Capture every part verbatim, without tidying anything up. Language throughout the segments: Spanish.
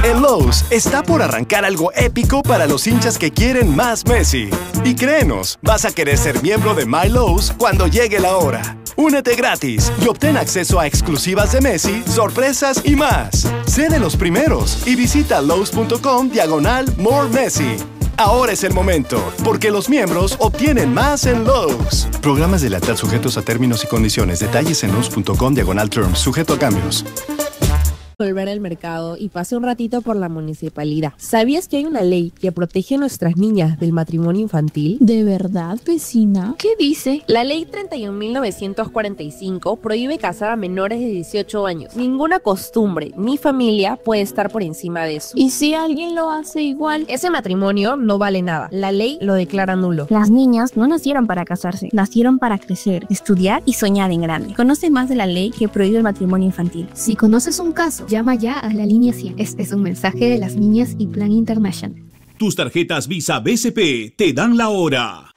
En Lowe's está por arrancar algo épico para los hinchas que quieren más Messi. Y créenos, vas a querer ser miembro de My Lowe's cuando llegue la hora. Únete gratis y obtén acceso a exclusivas de Messi, sorpresas y más. Sé de los primeros y visita Lowe's.com diagonal More Messi. Ahora es el momento, porque los miembros obtienen más en Lowe's. Programas de lealtad sujetos a términos y condiciones. Detalles en Lowe's.com diagonal terms, sujeto a cambios. Volver al mercado y pasé un ratito por la municipalidad. ¿Sabías que hay una ley que protege a nuestras niñas del matrimonio infantil? ¿De verdad, vecina? ¿Qué dice? La ley treinta y un mil novecientos cuarenta y cinco prohíbe casar a menores de dieciocho años. Ninguna costumbre ni familia puede estar por encima de eso. ¿Y si alguien lo hace igual? Ese matrimonio no vale nada. La ley lo declara nulo. Las niñas no nacieron para casarse, nacieron para crecer, estudiar y soñar en grande. Conoce más de la ley que prohíbe el matrimonio infantil. Si conoces un caso, llama ya a la línea cien. Este es un mensaje de las niñas y Plan International. Tus tarjetas Visa B C P te dan la hora.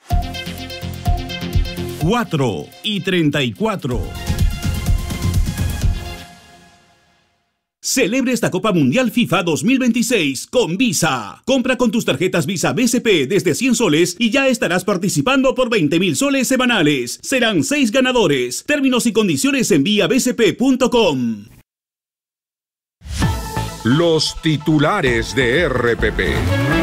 cuatro y treinta y cuatro. Celebre esta Copa Mundial FIFA dos mil veintiséis con Visa. Compra con tus tarjetas Visa B C P desde cien soles y ya estarás participando por veinte mil soles semanales. Serán seis ganadores. Términos y condiciones en vía b c p punto com. Los titulares de R P P.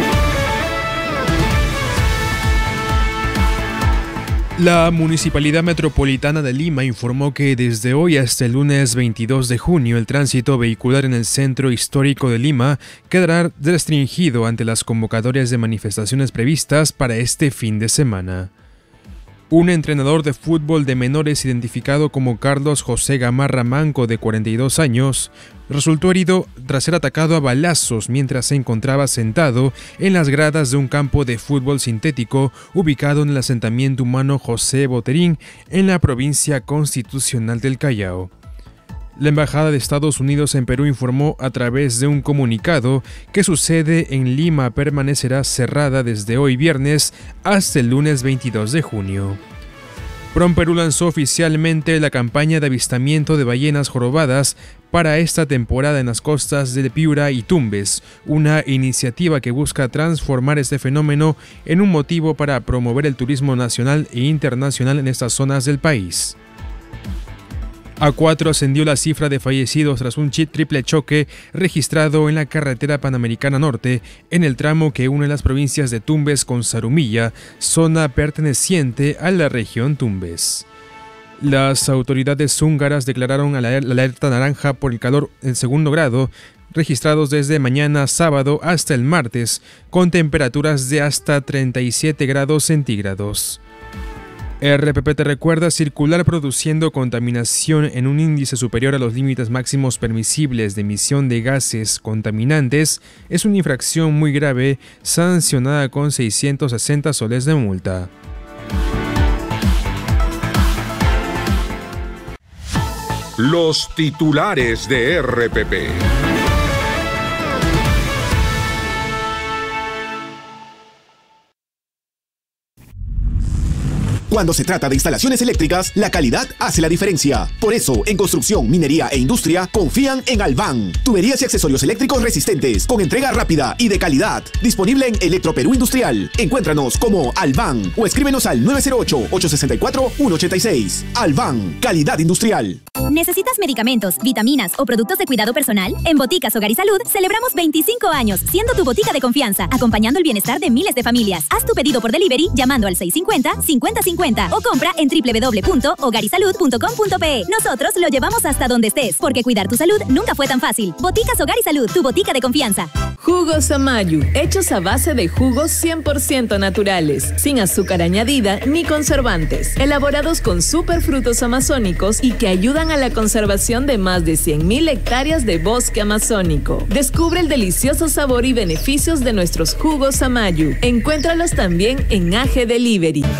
La Municipalidad Metropolitana de Lima informó que desde hoy hasta el lunes veintidós de junio el tránsito vehicular en el centro histórico de Lima quedará restringido ante las convocatorias de manifestaciones previstas para este fin de semana. Un entrenador de fútbol de menores identificado como Carlos José Gamarra Manco, de cuarenta y dos años, resultó herido tras ser atacado a balazos mientras se encontraba sentado en las gradas de un campo de fútbol sintético ubicado en el asentamiento humano José Boterín, en la provincia constitucional del Callao. La Embajada de Estados Unidos en Perú informó a través de un comunicado que su sede en Lima permanecerá cerrada desde hoy viernes hasta el lunes veintidós de junio. PROMPERÚ lanzó oficialmente la campaña de avistamiento de ballenas jorobadas para esta temporada en las costas de Piura y Tumbes, una iniciativa que busca transformar este fenómeno en un motivo para promover el turismo nacional e internacional en estas zonas del país. A cuatro ascendió la cifra de fallecidos tras un triple choque registrado en la carretera Panamericana Norte, en el tramo que une las provincias de Tumbes con Zarumilla, zona perteneciente a la región Tumbes. Las autoridades húngaras declararon la alerta naranja por el calor en segundo grado, registrados desde mañana sábado hasta el martes, con temperaturas de hasta treinta y siete grados centígrados. R P P te recuerda: circular produciendo contaminación en un índice superior a los límites máximos permisibles de emisión de gases contaminantes es una infracción muy grave, sancionada con seiscientos sesenta soles de multa. Los titulares de R P P. Cuando se trata de instalaciones eléctricas, la calidad hace la diferencia. Por eso, en construcción, minería e industria, confían en Alban. Tuberías y accesorios eléctricos resistentes, con entrega rápida y de calidad. Disponible en Electroperú Industrial. Encuéntranos como Alban o escríbenos al nueve cero ocho, ocho seis cuatro, uno ocho seis. Alban, calidad industrial. ¿Necesitas medicamentos, vitaminas o productos de cuidado personal? En Boticas Hogar y Salud celebramos veinticinco años, siendo tu botica de confianza, acompañando el bienestar de miles de familias. Haz tu pedido por delivery llamando al seis cinco cero, cincuenta cincuenta o compra en doble u doble u doble u punto hogar y salud punto com punto pe. Nosotros lo llevamos hasta donde estés, porque cuidar tu salud nunca fue tan fácil. Boticas Hogar y Salud, tu botica de confianza. Jugos Amayu, hechos a base de jugos cien por ciento naturales, sin azúcar añadida ni conservantes, elaborados con superfrutos amazónicos y que ayudan a la conservación de más de cien mil hectáreas de bosque amazónico. Descubre el delicioso sabor y beneficios de nuestros jugos Amayu. Encuéntralos también en A G Delivery.